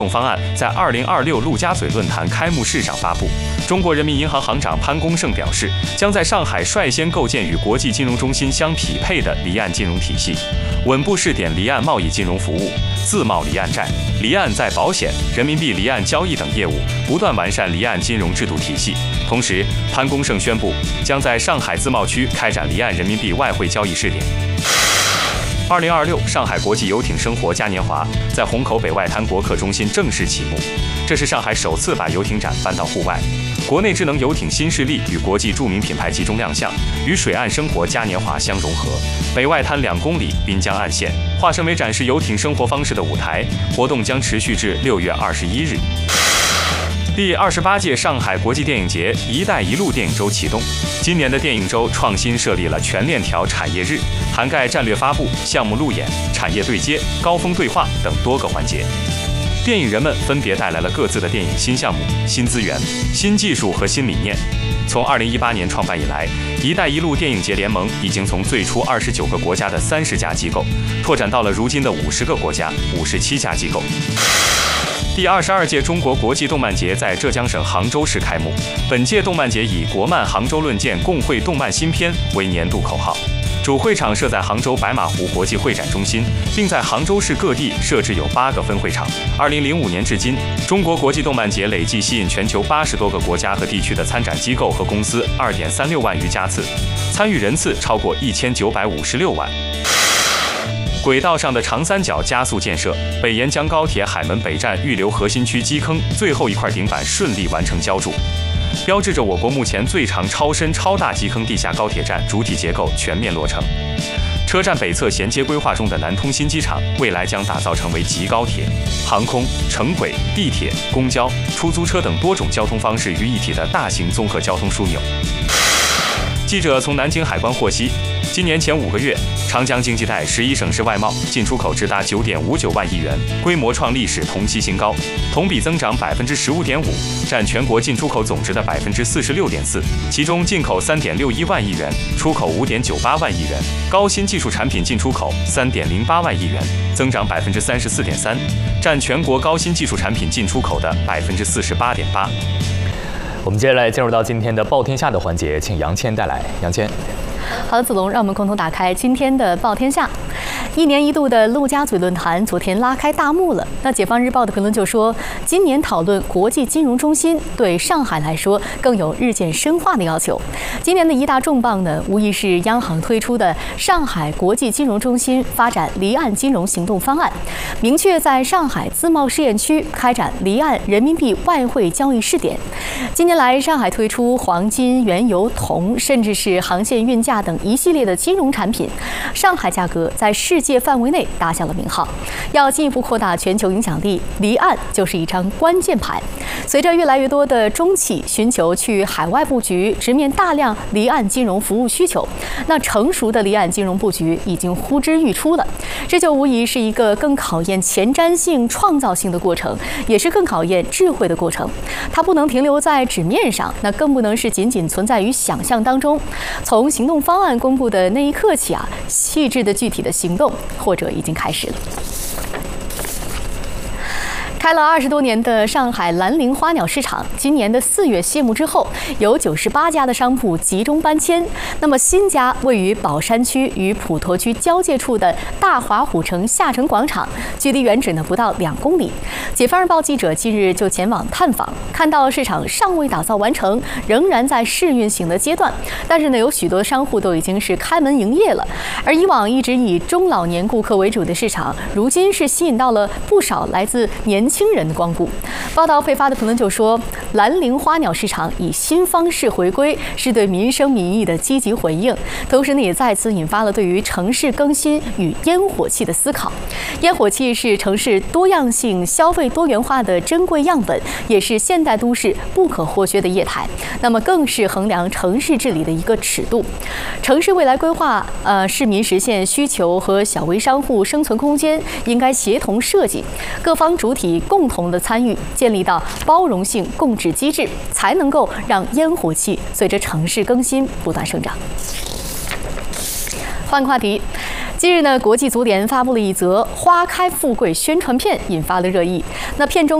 方案在2026陆家嘴论坛开幕式上发布。中国人民银行行长潘功胜表示，将在上海率先构建与国际金融中心相匹配的离岸金融体系，稳步试点离岸贸易金融服务、自贸离岸债、离岸再保险、人民币离岸交易等业务，不断完善离岸金融制度体系。同时，潘功胜宣布，将在上海自贸区开展离岸人民币外汇交易试点。2026上海国际游艇生活嘉年华在虹口北外滩国客中心正式启幕，这是上海首次把游艇展搬到户外。国内智能游艇新势力与国际著名品牌集中亮相，与水岸生活嘉年华相融合。北外滩2公里滨江岸线化身为展示游艇生活方式的舞台，活动将持续至6月21日。第28届上海国际电影节“一带一路”电影周启动。今年的电影周创新设立了全链条产业日，涵盖战略发布、项目路演、产业对接、高峰对话等多个环节。电影人们分别带来了各自的电影新项目、新资源、新技术和新理念。从2018年创办以来，“一带一路”电影节联盟已经从最初29个国家的30家机构，拓展到了如今的50个国家、57家机构。第22届中国国际动漫节在浙江省杭州市开幕。本届动漫节以“国漫杭州论剑，共绘动漫新篇”为年度口号。主会场设在杭州白马湖国际会展中心，并在杭州市各地设置有8个分会场。2005年至今，中国国际动漫节累计吸引全球80多个国家和地区的参展机构和公司2.36万余家次，参与人次超过1956万。轨道上的长三角加速建设，北沿江高铁海门北站预留核心区基坑最后一块顶板顺利完成浇筑，标志着我国目前最长超深超大基坑地下高铁站主体结构全面落成。车站北侧衔接规划中的南通新机场，未来将打造成为集高铁、航空、城轨、地铁、公交、出租车等多种交通方式于一体的大型综合交通枢纽。记者从南京海关获悉，今年前5个月，长江经济带11省市外贸进出口直达9.59万亿元，规模创历史同期新高，同比增长15.5%，占全国进出口总值的46.4%。其中进口3.61万亿元，出口5.98万亿元，高新技术产品进出口3.08万亿元，增长34.3%，占全国高新技术产品进出口的48.8%。 我们接下来进入到今天的报天下的环节，请杨倩带来。杨倩。 好的，子龙，让我们共同打开今天的报天下。1年1度的陆家嘴论坛昨天拉开大幕了。那解放日报的评论就说，今年讨论国际金融中心对上海来说更有日渐深化的要求。今年的一大重磅呢，无疑是央行推出的上海国际金融中心发展离岸金融行动方案，明确在上海自贸试验区开展离岸人民币外汇交易试点。近年来，上海推出黄金、原油、铜，甚至是航线运价等一系列的金融产品，上海价格在世界范围内打响了名号。要进一步扩大全球影响力，离岸就是一张关键牌。随着越来越多的中企寻求去海外布局，直面大量离岸金融服务需求，那成熟的离岸金融布局已经呼之欲出了。这就无疑是一个更考验前瞻性、创造性的过程，也是更考验智慧的过程。它不能停留在纸面上，那更不能是仅仅存在于想象当中。从行动方案公布的那一刻起啊，细致的具体的行动或者已经开始了。开了20多年的上海兰陵花鸟市场，今年的4月谢幕之后，有98家的商铺集中搬迁。那么新家位于宝山区与普陀区交界处的大华虎城下城广场，距离原址呢不到2公里。解放日报记者近日就前往探访，看到市场尚未打造完成，仍然在试运行的阶段。但是呢，有许多商户都已经是开门营业了。而以往一直以中老年顾客为主的市场，如今是吸引到了不少来自年轻人的光顾。报道配发的评论就说，兰陵花鸟市场以新方式回归，是对民生民意的积极回应，同时呢，也再次引发了对于城市更新与烟火气的思考。烟火气是城市多样性、消费多元化的珍贵样本，也是现代都市不可或缺的业态。那么，更是衡量城市治理的一个尺度。城市未来规划，市民实现需求和小微商户生存空间应该协同设计，各方主体共同的参与，建立到包容性共治机制，才能够让烟火气随着城市更新不断生长。换个话题。 近日呢，国际足联发布了一则花开富贵宣传片，引发了热议。那片中